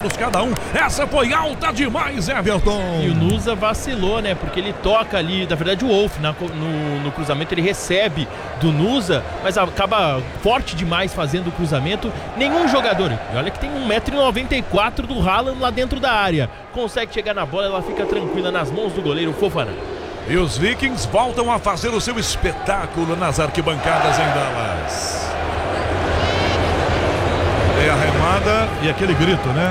metros cada um. Essa foi alta demais, Everton. E o Nusa vacilou, né? Porque ele toca ali, na verdade o Wolf no cruzamento ele recebe do Nusa, mas acaba forte demais fazendo o cruzamento. Nenhum jogador, e olha que tem 1,94 m do Haaland lá dentro da área, consegue chegar na bola, ela fica tranquila nas mãos do goleiro Fofana. E os Vikings voltam a fazer o seu espetáculo nas arquibancadas em Dallas. É a remada e aquele grito, né?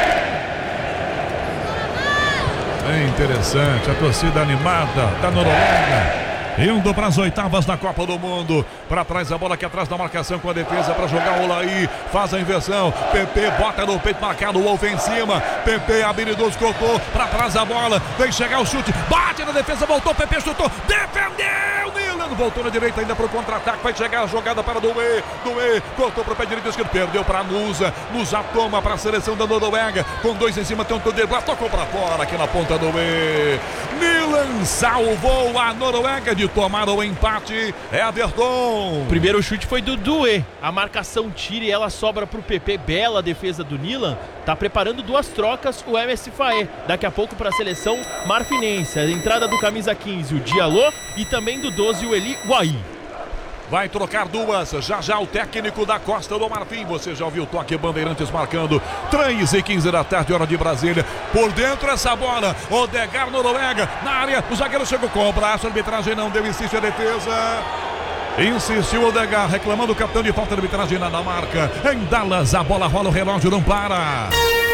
É interessante, a torcida animada da Noruega. Indo para as oitavas da Copa do Mundo. Para trás a bola aqui atrás da marcação com a defesa para jogar o Olaí. Faz a inversão. PP bota no peito marcado. O Wolf em cima. PP habilidoso, cortou. Para trás a bola. Vem chegar o chute. Bate na defesa. Voltou. PP chutou. Defendeu. Nilan voltou na direita ainda para o contra-ataque. Vai chegar a jogada para Doué. Doué cortou para o pé direito esquerdo. Perdeu para Nusa. Nusa toma para a seleção da Noruega. Com dois em cima. Tentou driblar. Tocou para fora aqui na ponta do Doué. Nilan salvou a Noruega de tomar o empate. Everton. O primeiro chute foi do Doué. A marcação tira e ela sobra pro PP. Bela defesa do Nilan. Tá preparando duas trocas o MS Faé. Daqui a pouco para a seleção marfinense. A entrada do camisa 15, o Diallo, e também do 12, o Eli Wahi. Vai trocar duas, já o técnico da Costa do Marfim. Você já ouviu o toque Bandeirantes marcando 3h15 da tarde, hora de Brasília. Por dentro essa bola, Odegaard, Noruega, na área, o zagueiro chegou com o braço, a arbitragem não deu, insiste a defesa. Insistiu o Odegaard, reclamando o capitão de falta de arbitragem na marca. Em Dallas, a bola rola, o relógio não para.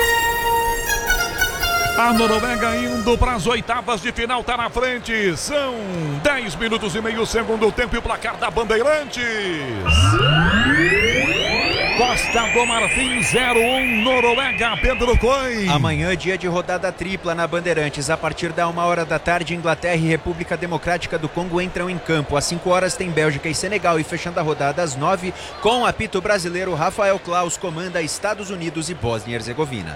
A Noruega indo para as oitavas de final, está na frente. São 10 minutos e meio, segundo tempo, e o placar da Bandeirantes. Costa do Marfim 0-1, Noruega, Pedro Coin. Amanhã, dia de rodada tripla na Bandeirantes. A partir da 1h da tarde, Inglaterra e República Democrática do Congo entram em campo. Às 5 horas tem Bélgica e Senegal. E fechando a rodada às 9, com apito brasileiro, Rafael Claus comanda Estados Unidos e Bósnia e Herzegovina.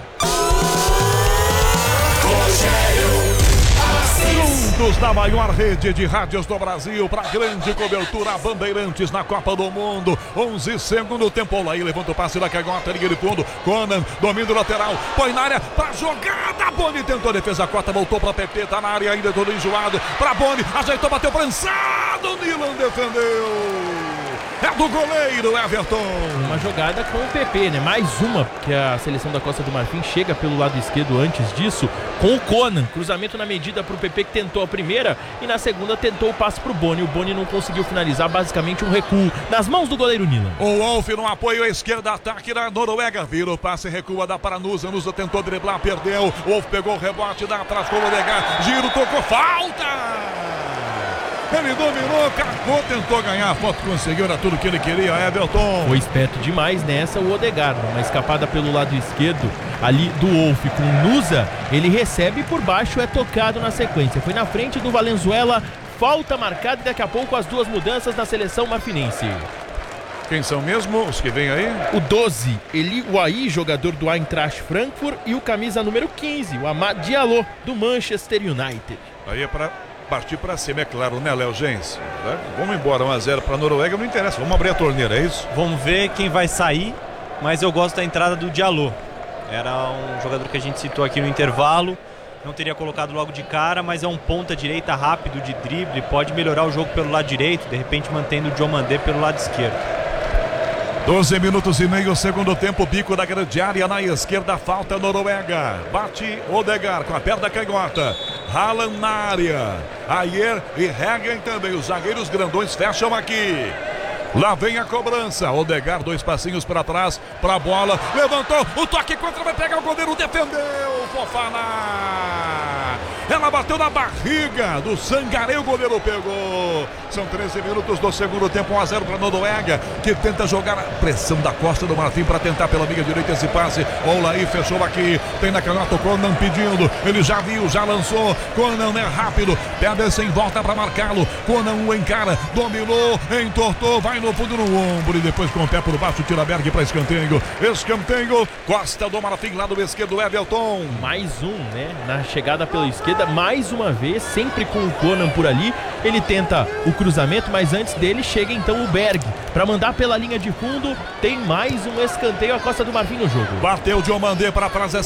Juntos na maior rede de rádios do Brasil, para grande cobertura, Bandeirantes na Copa do Mundo. 11 segundo tempo, Olaí levanta o passe da canhota, liga de fundo, Conan domina o lateral, põe na área para jogada, Boni tentou a defesa, Cota voltou para PP, tá na área ainda, todo enjoado, para Boni, ajeitou, bateu prensado, Nilan defendeu. É do goleiro Everton. Uma jogada com o PP, né? Mais uma que a seleção da Costa do Marfim chega pelo lado esquerdo antes disso, com o Conan. Cruzamento na medida para o PP, que tentou a primeira, e na segunda tentou o passe para o Boni. O Boni não conseguiu finalizar, basicamente um recuo nas mãos do goleiro Nilan. O Wolf no apoio à esquerda, ataque da Noruega. Vira o passe, recua, dá para Nusa. Nusa tentou driblar, perdeu. O Wolf pegou o rebote, dá atrás com o Odegaard. Giro, tocou, falta! Ele dominou, carcou, tentou ganhar a foto, conseguiu, era tudo que ele queria, Everton. Foi esperto demais nessa o Odegaard, uma escapada pelo lado esquerdo ali do Wolf com Nusa, ele recebe por baixo, é tocado na sequência, foi na frente do Valenzuela, falta marcada e daqui a pouco as duas mudanças na seleção marfinense. Quem são mesmo os que vêm aí? O 12, Eli Wahi, jogador do Eintracht Frankfurt, e o camisa número 15, o Amad Diallo, do Manchester United. Aí é para partir para cima, é claro, né, Léo Gens? Vamos embora, 1-0 para a Noruega, não interessa, vamos abrir a torneira, é isso? Vamos ver quem vai sair, mas eu gosto da entrada do Diallo. Era um jogador que a gente citou aqui no intervalo, não teria colocado logo de cara, mas é um ponta direita rápido de drible, pode melhorar o jogo pelo lado direito, de repente mantendo o Diomandé pelo lado esquerdo. 12 minutos e meio, segundo tempo, bico da grande área na esquerda, falta Noruega. Bate Odegaard com a perna canhota. Haaland na área. Ayer e Hagen também. Os zagueiros grandões fecham aqui. Lá vem a cobrança. Odegaard, dois passinhos para trás, para a bola. Levantou, o toque contra, vai pegar o goleiro, defendeu. Fofana. Ela bateu na barriga do Sangaré, o goleiro pegou. São 13 minutos do segundo tempo, 1-0 para a Noruega, que tenta jogar a pressão da Costa do Marfim para tentar pela meia direita esse passe. Olaí fechou aqui, tem na canhota o Conan pedindo, ele já viu, já lançou. Conan é rápido, perde sem volta para marcá-lo. Conan o encara, dominou, entortou, vai no fundo no ombro e depois com o pé por baixo, tira Berg para escanteio. Escanteio, Costa do Marfim, lado esquerdo, Everton. Mais um, né? Na chegada pela esquerda, mais uma vez, sempre com o Conan por ali. Ele tenta o cruzamento, mas antes dele chega então o Berg para mandar pela linha de fundo. Tem mais um escanteio, a Costa do Marfim no jogo. Bateu Diomandé para trás.